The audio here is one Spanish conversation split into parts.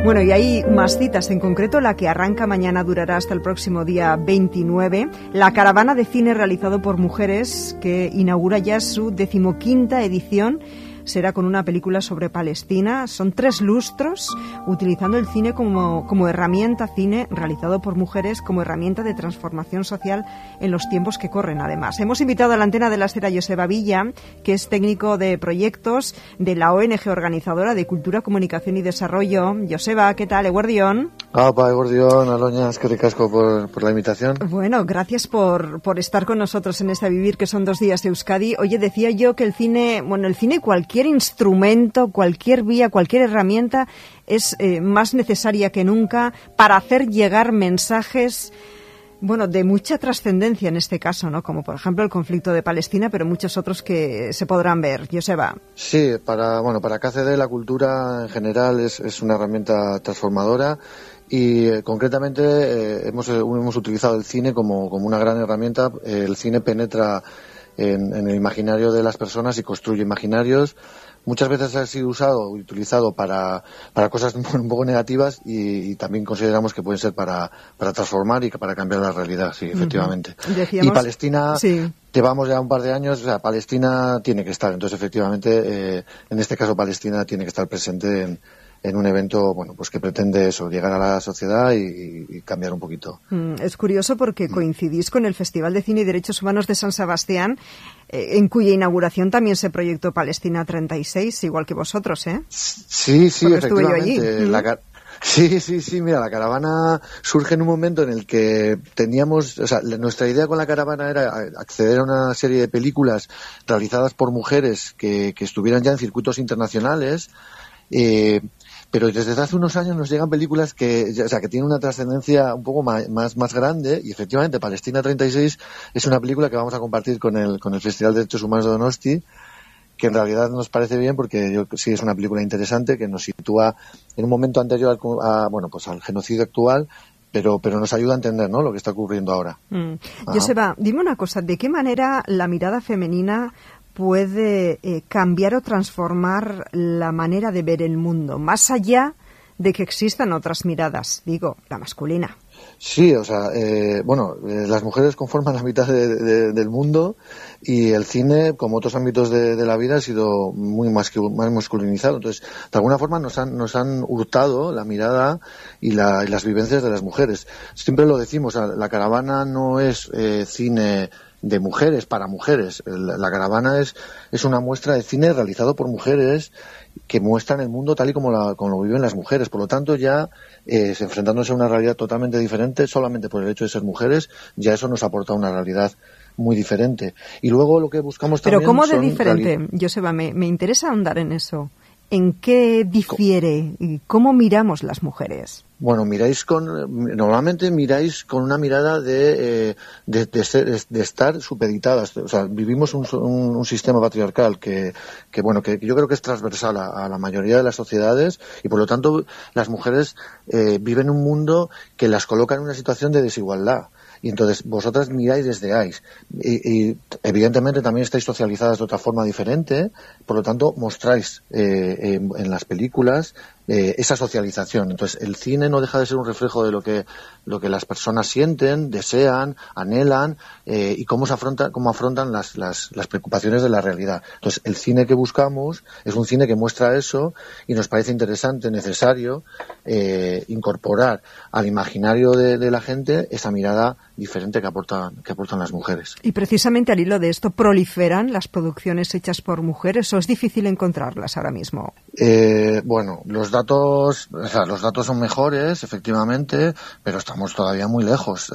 Bueno, y hay más citas, en concreto la que arranca mañana durará hasta el próximo día 29, la caravana de cine realizado por mujeres que inaugura ya su 15ª edición. Será con una película sobre Palestina. Son 3 lustros, utilizando el cine como herramienta, cine realizado por mujeres como herramienta de transformación social en los tiempos que corren, además. Hemos invitado a la antena de la SER a Joseba Villa, que es técnico de proyectos de la ONG organizadora de Cultura, Comunicación y Desarrollo. Joseba, ¿qué tal? Eguerdión. Eguerdión, Aloña, es que ricasco por la invitación. Bueno, gracias por estar con nosotros en este Vivir, que son 2 días de Euskadi. Oye, decía yo que el cine cualquier instrumento, cualquier vía, cualquier herramienta es más necesaria que nunca para hacer llegar mensajes, de mucha trascendencia en este caso, ¿no? Como por ejemplo el conflicto de Palestina, pero muchos otros que se podrán ver. Joseba. Sí, para KCD la cultura en general es una herramienta transformadora. Y concretamente hemos utilizado el cine como una gran herramienta. El cine penetra en el imaginario de las personas y construye imaginarios. Muchas veces ha sido utilizado para cosas un poco negativas y también consideramos que pueden ser para transformar y para cambiar la realidad, sí, efectivamente. Decíamos, y Palestina, sí. Llevamos ya un par de años, Palestina tiene que estar. Entonces, efectivamente, en este caso Palestina tiene que estar presente en un evento, pues que pretende eso, llegar a la sociedad y cambiar un poquito. Es curioso porque coincidís con el Festival de Cine y Derechos Humanos de San Sebastián, en cuya inauguración también se proyectó Palestina 36, igual que vosotros, ¿eh? Sí, porque efectivamente. Estuve yo allí. Sí, mira, la caravana surge en un momento en el que teníamos, nuestra idea con la caravana era acceder a una serie de películas realizadas por mujeres que estuvieran ya en circuitos internacionales, pero desde hace unos años nos llegan películas que tienen una trascendencia un poco más grande, y efectivamente Palestina 36 es una película que vamos a compartir con el Festival de Derechos Humanos de Donosti, que en realidad nos parece bien porque sí es una película interesante que nos sitúa en un momento anterior al genocidio actual, pero nos ayuda a entender, ¿no?, lo que está ocurriendo ahora. Joseba, dime una cosa, ¿de qué manera la mirada femenina puede cambiar o transformar la manera de ver el mundo, más allá de que existan otras miradas, digo, la masculina? Sí, las mujeres conforman la mitad del mundo, y el cine, como otros ámbitos de la vida, ha sido más masculinizado. Entonces, de alguna forma nos han hurtado la mirada y las vivencias de las mujeres. Siempre lo decimos, la caravana no es cine de mujeres para mujeres. La caravana es una muestra de cine realizado por mujeres que muestran el mundo tal y como lo viven las mujeres. Por lo tanto, ya enfrentándose a una realidad totalmente diferente, solamente por el hecho de ser mujeres, ya eso nos aporta una realidad muy diferente. Y luego lo que buscamos también... Pero ¿cómo de diferente, Joseba? Me interesa ahondar en eso. ¿En qué difiere y cómo miramos las mujeres? Bueno, normalmente miráis con una mirada de estar supeditadas. Vivimos un sistema patriarcal que yo creo que es transversal a la mayoría de las sociedades, y por lo tanto las mujeres viven un mundo que las coloca en una situación de desigualdad. Y entonces vosotras miráis desde ahí. Y evidentemente también estáis socializadas de otra forma diferente, por lo tanto mostráis en las películas esa socialización. Entonces el cine no deja de ser un reflejo de lo que las personas sienten, desean, anhelan, y cómo afrontan las preocupaciones de la realidad. Entonces el cine que buscamos es un cine que muestra eso, y nos parece interesante, necesario, incorporar al imaginario de la gente esa mirada diferente que aportan las mujeres. Y precisamente al hilo de esto, ¿proliferan las producciones hechas por mujeres o es difícil encontrarlas ahora mismo? Los datos son mejores, efectivamente, pero estamos todavía muy lejos.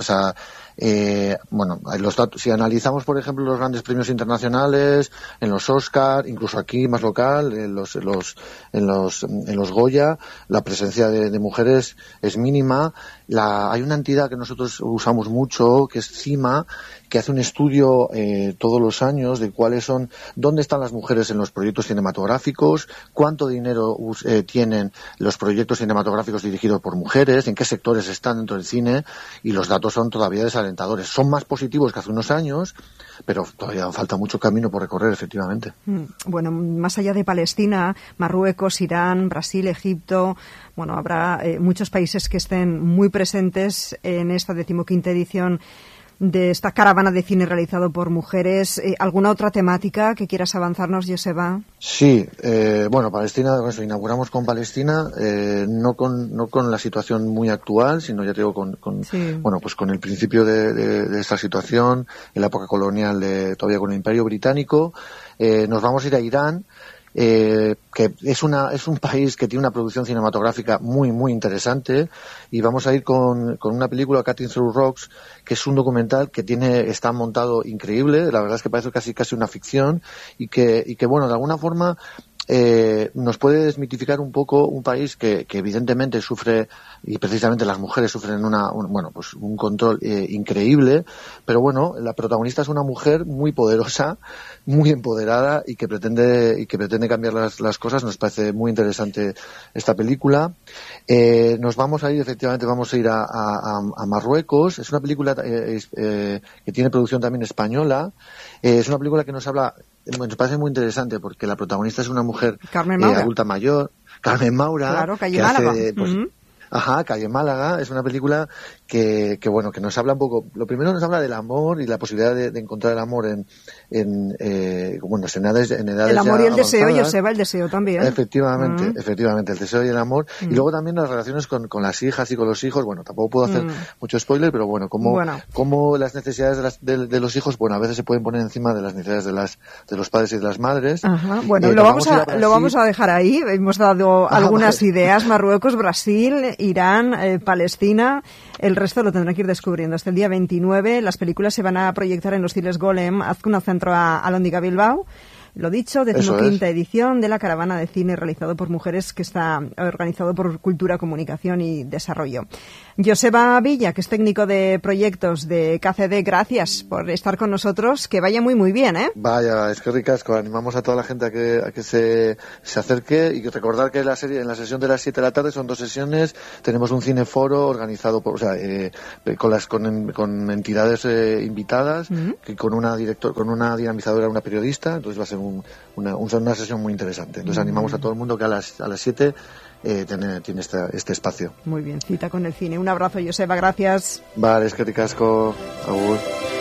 Los datos, si analizamos, por ejemplo, los grandes premios internacionales, en los Oscar, incluso aquí más local, en los Goya, la presencia de mujeres es mínima. Hay una entidad que nosotros usamos mucho, que es CIMA, que hace un estudio todos los años de dónde están las mujeres en los proyectos cinematográficos, cuánto dinero tienen los proyectos cinematográficos dirigidos por mujeres, en qué sectores están dentro del cine, y los datos son todavía desalentadores. alentadores. Son más positivos que hace unos años, pero todavía falta mucho camino por recorrer, efectivamente. Bueno, más allá de Palestina, Marruecos, Irán, Brasil, Egipto, bueno, habrá muchos países que estén muy presentes en esta 15ª edición de esta caravana de cine realizado por mujeres. ¿Alguna otra temática que quieras avanzarnos, Joseba? Sí, bueno, Palestina, inauguramos con Palestina, no con la situación muy actual, sino ya te digo bueno, pues con el principio de esta situación, en la época colonial todavía con el Imperio Británico. Nos vamos a ir a Irán, que es un país que tiene una producción cinematográfica muy muy interesante, y vamos a ir con una película, Cutting Through Rocks, que es un documental que está montado increíble. La verdad es que parece casi una ficción, y que bueno, de alguna forma nos puede desmitificar un poco un país que evidentemente sufre, y precisamente las mujeres sufren un control increíble, pero bueno, la protagonista es una mujer muy poderosa, muy empoderada, y que pretende cambiar las cosas. Nos parece muy interesante esta película. Nos vamos a ir, efectivamente, a Marruecos. Es una película que tiene producción también española. Es una película que nos parece muy interesante porque la protagonista es una mujer adulta mayor, Carmen Maura, claro, Calle Málaga. Calle Málaga. Es una película que nos habla un poco. Lo primero, nos habla del amor y la posibilidad de encontrar el amor en edades el amor y el deseo, Joseba, el deseo también. Efectivamente, el deseo y el amor. Y luego también las relaciones con las hijas y con los hijos. Bueno, tampoco puedo hacer mucho spoiler, pero como las necesidades de los hijos, a veces se pueden poner encima de las necesidades de los padres y de las madres. Ajá. Bueno, lo vamos a dejar ahí. Hemos dado algunas ideas: Marruecos, Brasil, Irán, Palestina. El resto lo tendrán que ir descubriendo. Hasta el día 29 las películas se van a proyectar en los cines Golem, Azcuna Centro a Alhóndiga Bilbao. Lo dicho, 15ª edición de la caravana de cine realizado por mujeres, que está organizado por Cultura, Comunicación y Desarrollo. Joseba Villa, que es técnico de proyectos de KCD, gracias por estar con nosotros. Que vaya muy muy bien, ¿eh? Vaya, es que ricasco. Animamos a toda la gente a que se acerque, y recordar que en la sesión de las 7 de la tarde son 2 sesiones. Tenemos un cineforo organizado con entidades invitadas, que con una dinamizadora, una periodista. Entonces va a ser una sesión muy interesante. Entonces animamos a todo el mundo que a las 7 tiene este espacio. Muy bien, cita con el cine. Un abrazo, Joseba, gracias. Vale, es que ricasco. Agur.